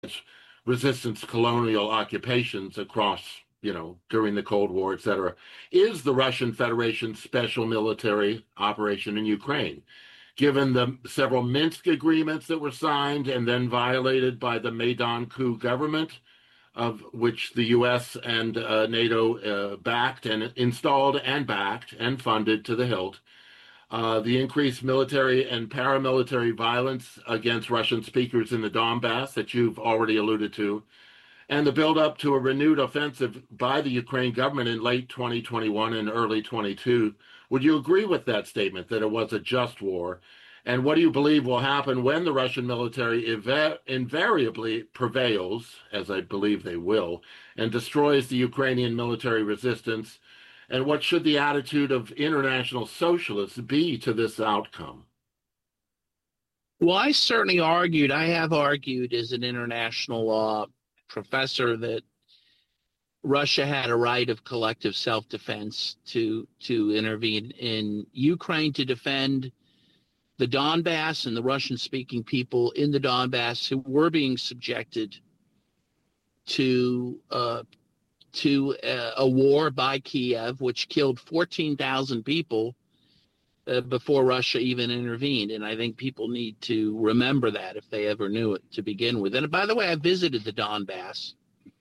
resistance colonial occupations across, during the Cold War, etc., is the Russian Federation's special military operation in Ukraine. Given the several Minsk agreements that were signed and then violated by the Maidan coup government, of which the U.S. and NATO backed and installed and backed and funded to the hilt, the increased military and paramilitary violence against Russian speakers in the Donbass that you've already alluded to, and the buildup to a renewed offensive by the Ukraine government in late 2021 and early 22. Would you agree with that statement, that it was a just war? And what do you believe will happen when the Russian military invariably prevails, as I believe they will, and destroys the Ukrainian military resistance? And what should the attitude of international socialists be to this outcome? Well, I have argued as an international law professor that Russia had a right of collective self-defense to intervene in Ukraine to defend the Donbass and the Russian-speaking people in the Donbass who were being subjected to a war by Kiev, which killed 14,000 people before Russia even intervened. And I think people need to remember that if they ever knew it to begin with. And by the way, I visited the Donbass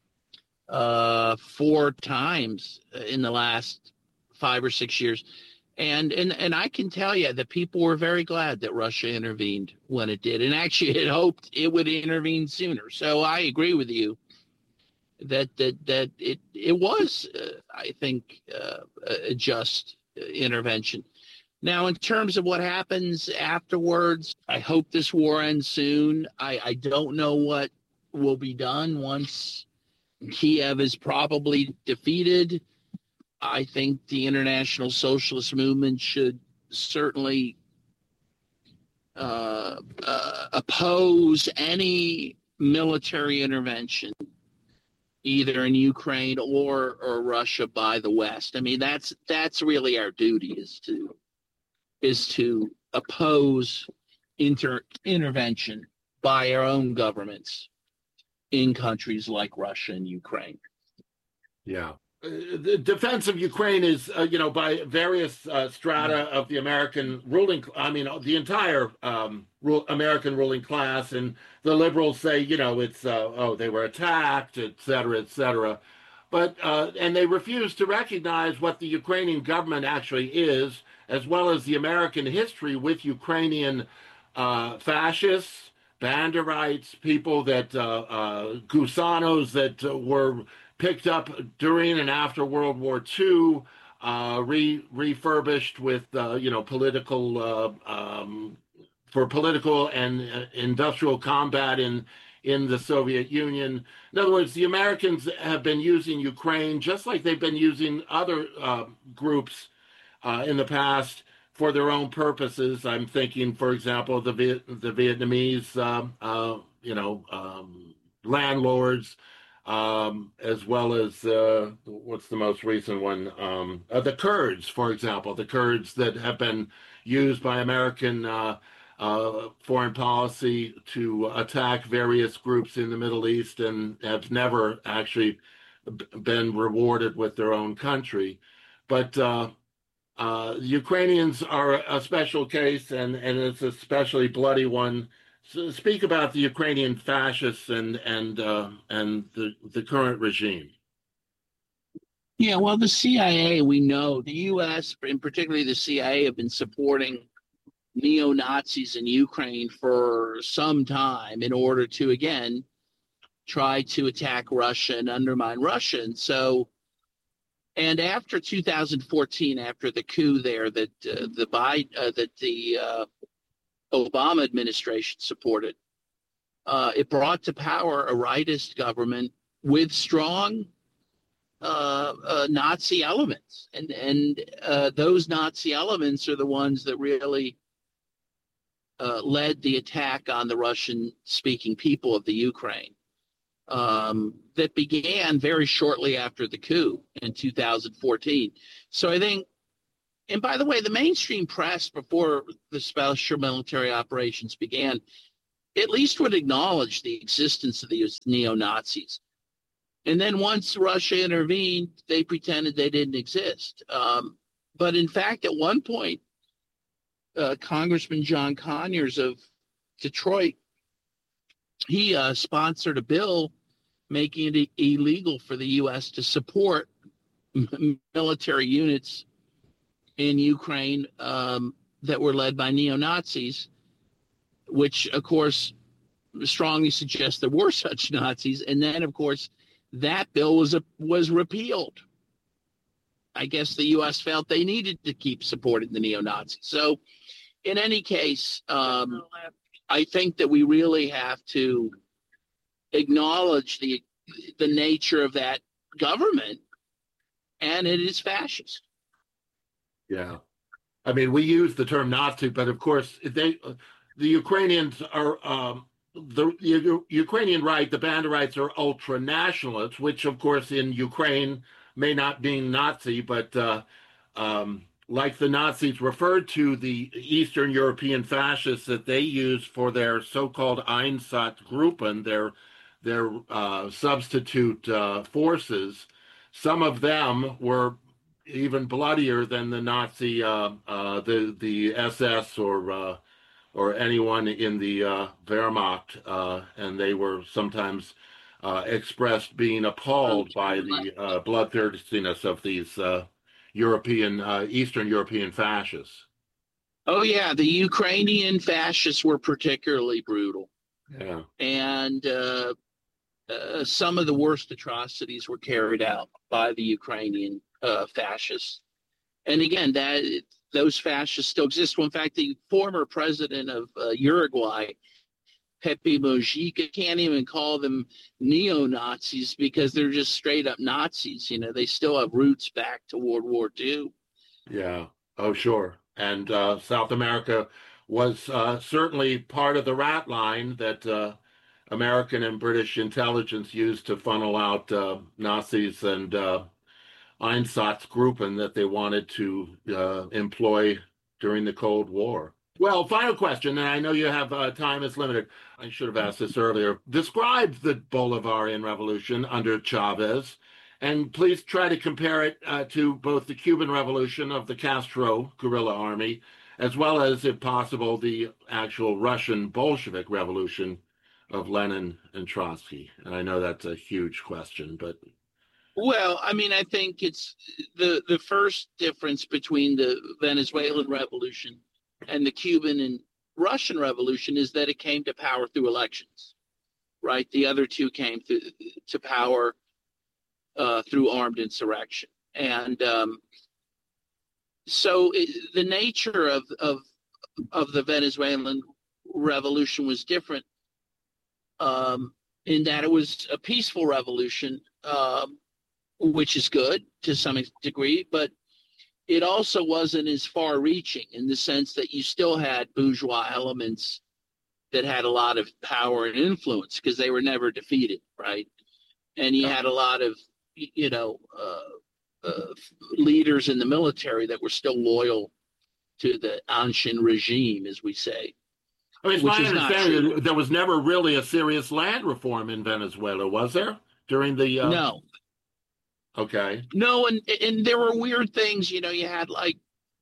4 times in the last 5 or 6 years. And I can tell you that people were very glad that Russia intervened when it did, and actually had hoped it would intervene sooner. So I agree with you that it was, I think, a just intervention. Now, in terms of what happens afterwards, I hope this war ends soon. I don't know what will be done once Kiev is probably defeated. I think the international socialist movement should certainly oppose any military intervention, either in Ukraine or Russia by the West. I mean, that's really our duty, is to oppose intervention by our own governments in countries like Russia and Ukraine. Yeah. The defense of Ukraine is, by various strata of the American the entire American ruling class, and the liberals say, it's, they were attacked, et cetera, et cetera. But, and they refuse to recognize what the Ukrainian government actually is, as well as the American history with Ukrainian fascists, Banderites, people that, Gusanos that were picked up during and after World War II, refurbished with, political, for political and industrial combat in the Soviet Union. In other words, the Americans have been using Ukraine just like they've been using other groups in the past for their own purposes. I'm thinking, for example, the Vietnamese, landlords, as well as what's the most recent one? The Kurds, for example, the Kurds that have been used by American foreign policy to attack various groups in the Middle East and have never actually been rewarded with their own country. But Ukrainians are a special case, and it's a especially bloody one. So speak about the Ukrainian fascists and the current regime. Yeah, well, the CIA, we know, the U.S., and particularly the CIA, have been supporting neo-Nazis in Ukraine for some time in order to, again, try to attack Russia and undermine Russia. And so, and after 2014, after the coup there that the Obama administration supported, it brought to power a rightist government with strong Nazi elements, and those Nazi elements are the ones that really led the attack on the Russian-speaking people of the Ukraine, that began very shortly after the coup in 2014. So I think, and by the way, the mainstream press before the special military operations began at least would acknowledge the existence of these neo-Nazis. And then once Russia intervened, they pretended they didn't exist. But in fact, at one point, Congressman John Conyers of Detroit, he sponsored a bill making it illegal for the U.S. to support military units in Ukraine that were led by neo-Nazis, which, of course, strongly suggests there were such Nazis. And then, of course, that bill was repealed. I guess the U.S. felt they needed to keep supporting the neo-Nazis. So, in any case, I think that we really have to acknowledge the nature of that government, and it is fascist. Yeah, I mean, we use the term Nazi, but of course, the Ukrainians are the Ukrainian right, the Banderites are ultra nationalists, which, of course, in Ukraine may not mean Nazi, but like the Nazis referred to the Eastern European fascists that they use for their so-called Einsatzgruppen, their substitute forces. Some of them were even bloodier than the Nazi, the SS or anyone in the Wehrmacht, and they were sometimes expressed being appalled by the bloodthirstiness of these Eastern European fascists. Oh yeah, the Ukrainian fascists were particularly brutal. Yeah, and some of the worst atrocities were carried out by the Ukrainian fascists. And again, those fascists still exist. Well, in fact, the former president of Uruguay, Pepe Mujica, can't even call them neo-Nazis because they're just straight up Nazis. You know, they still have roots back to World War II. Yeah. Oh, sure. And South America was certainly part of the rat line that American and British intelligence used to funnel out Nazis and Einsatzgruppen that they wanted to employ during the Cold War. Well, final question, and I know you have time is limited. I should have asked this earlier. Describe the Bolivarian Revolution under Chavez, and please try to compare it to both the Cuban Revolution of the Castro guerrilla army, as well as, if possible, the actual Russian Bolshevik Revolution of Lenin and Trotsky. And I know that's a huge question, but... Well, I mean, I think it's the first difference between the Venezuelan Revolution and the Cuban and Russian Revolution is that it came to power through elections, right? The other two came to power through armed insurrection. And so the nature of the Venezuelan Revolution was different in that it was a peaceful revolution, which is good to some degree, but it also wasn't as far-reaching in the sense that you still had bourgeois elements that had a lot of power and influence because they were never defeated, right? And you had a lot of, leaders in the military that were still loyal to the ancien regime, as we say. I mean, it's my understanding there was never really a serious land reform in Venezuela, was there? During the... No. Okay. No, and there were weird things, you had like,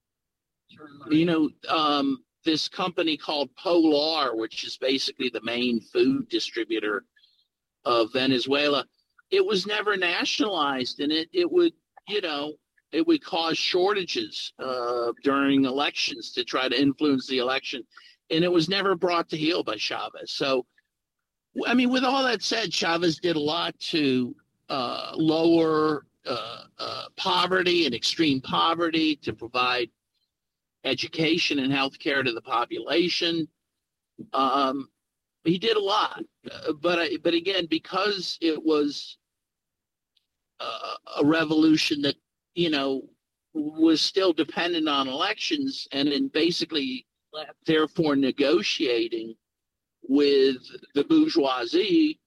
this company called Polar, which is basically the main food distributor of Venezuela. It was never nationalized, and it would cause shortages during elections to try to influence the election. And it was never brought to heel by Chavez. So, I mean, with all that said, Chavez did a lot to lower poverty and extreme poverty, to provide education and health care to the population. He did a lot. But again, because it was a revolution that, was still dependent on elections and in basically therefore negotiating with the bourgeoisie,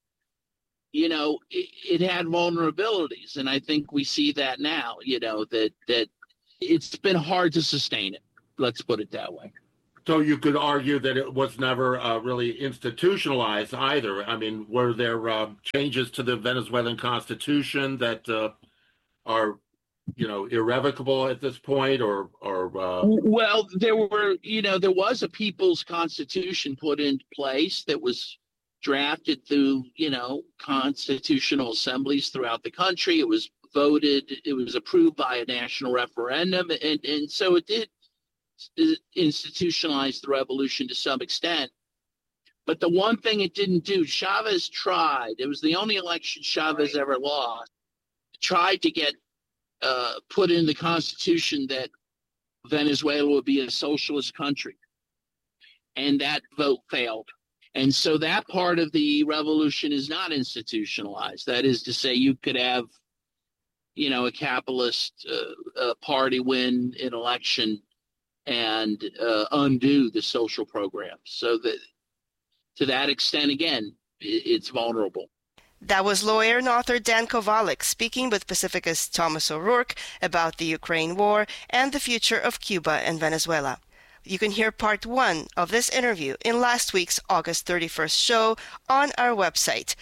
it had vulnerabilities. And I think we see that now, that it's been hard to sustain it. Let's put it that way. So you could argue that it was never really institutionalized either. I mean, were there changes to the Venezuelan constitution that are, irrevocable at this point, or Well, there was a people's constitution put into place that was drafted through, constitutional assemblies throughout the country. It was voted, it was approved by a national referendum, and so it did institutionalize the revolution to some extent. But the one thing it didn't do, Chavez tried, it was the only election Chavez ever lost, tried to get put in the constitution that Venezuela would be a socialist country. And that vote failed. And so that part of the revolution is not institutionalized. That is to say, you could have, a capitalist party win an election and undo the social programs. So that to that extent, again, it's vulnerable. That was lawyer and author Dan Kovalik speaking with Pacifica's Thomas O'Rourke about the Ukraine war and the future of Cuba and Venezuela. You can hear part 1 of this interview in last week's August 31st show on our website,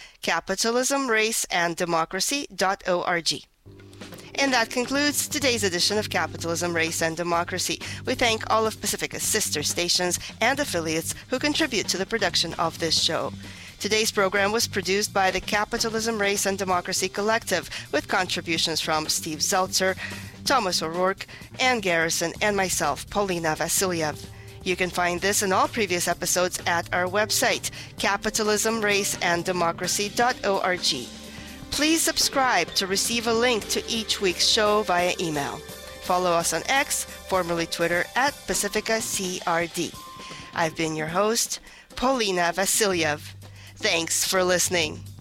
capitalismraceanddemocracy.org. And that concludes today's edition of Capitalism, Race, and Democracy. We thank all of Pacifica's sister stations and affiliates who contribute to the production of this show. Today's program was produced by the Capitalism, Race, and Democracy Collective with contributions from Steve Zeltzer, Thomas O'Rourke, Ann Garrison, and myself, Paulina Vasiliev. You can find this and all previous episodes at our website, capitalismraceanddemocracy.org. Please subscribe to receive a link to each week's show via email. Follow us on X, formerly Twitter, at PacificaCRD. I've been your host, Paulina Vasiliev. Thanks for listening.